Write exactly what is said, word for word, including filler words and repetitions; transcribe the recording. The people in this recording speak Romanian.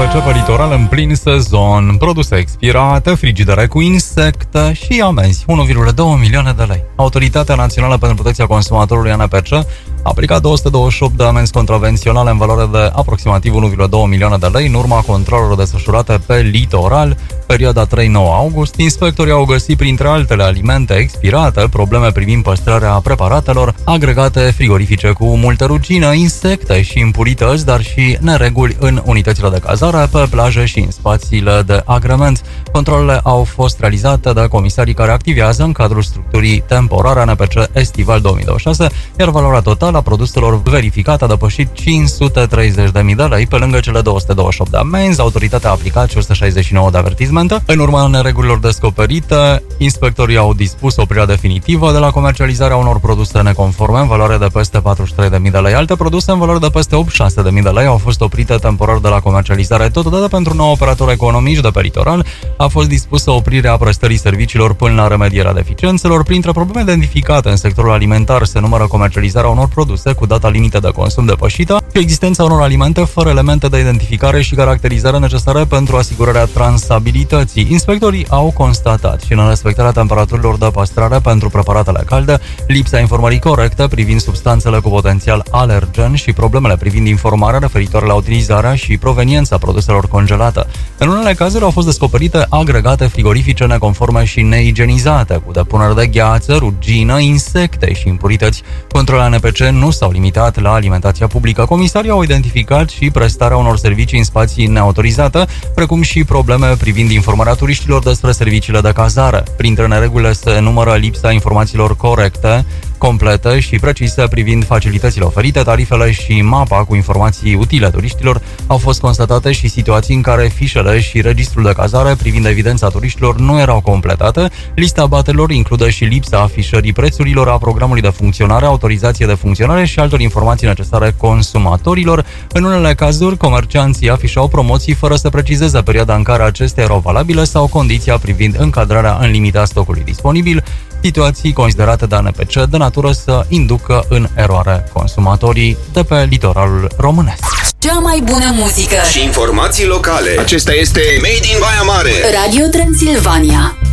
ce pe litoral în plin sezon, produse expirate, frigidere cu insecte și amenzi, unu virgulă doi milioane de lei. Autoritatea Națională pentru Protecția Consumatorului A N P C a aplicat două sute douăzeci și opt de amenzi contravenționale în valoare de aproximativ unu virgulă doi milioane de lei în urma controlelor desfășurate pe litoral, perioada trei nouă august. Inspectorii au găsit, printre altele, alimente expirate, probleme privind păstrarea preparatelor, agregate frigorifice cu multă rugină, insecte și impurități, dar și nereguli în unitățile de cazare, pe plaje și în spațiile de agrement. Controlele au fost realizate de comisarii care activează în cadrul structurii temporare A N P C Estival două mii douăzeci și șase, iar valoarea totală a produselor verificate a depășit cinci sute treizeci de mii de lei. Pe lângă cele două sute douăzeci și opt de amenzi, autoritatea a aplicat o sută șaizeci și nouă de avertismente. În urma neregulilor descoperite, inspectorii au dispus oprirea definitivă de la comercializarea unor produse neconforme în valoare de peste patruzeci și trei de mii de lei. Alte produse în valoare de peste optzeci și șase de mii de lei au fost oprite temporar de la comercializare. Totodată, pentru nouă operatori economici de pe litoral, a fost dispusă oprirea prestării serviciilor până la remedierea deficiențelor. Printre probleme identificate în sectorul alimentar se numără comercializarea unor produse cu data limită de consum depășită și existența unor alimente fără elemente de identificare și caracterizare necesare pentru asigurarea transabilității. Inspectorii au constatat și nerespectarea temperaturilor de păstrare pentru preparatele calde, lipsa informării corecte privind substanțele cu potențial alergen și problemele privind informarea referitoare la utilizarea și proveniența produselor congelate. În unele cazuri au fost descoperite agregate frigorifice neconforme și neigienizate, cu depunere de gheață, rugină, insecte și impurități. Controlele A N P C nu s-au limitat la alimentația publică. Comisarii au identificat și prestarea unor servicii în spații neautorizate, precum și probleme privind informarea turiștilor despre serviciile de cazare. Printre neregulile se numără lipsa informațiilor corecte, complete și precise privind facilitățile oferite, tarifele și mapa cu informații utile turiștilor. Au fost constatate și situații în care fișele și registrul de cazare privind evidența turiștilor nu erau completate. Lista batelor include și lipsa afișării prețurilor, a programului de funcționare, autorizație de funcționare și altor informații necesare consumatorilor. În unele cazuri, comercianții afișau promoții fără să precizeze perioada în care acestea erau valabile sau condiția privind încadrarea în limita stocului disponibil, situații considerate de A N P C de natură să inducă în eroare consumatorii de pe litoralul românesc. Cea mai bună muzică și informații locale. Acesta este Made in Baia Mare, Radio Transilvania.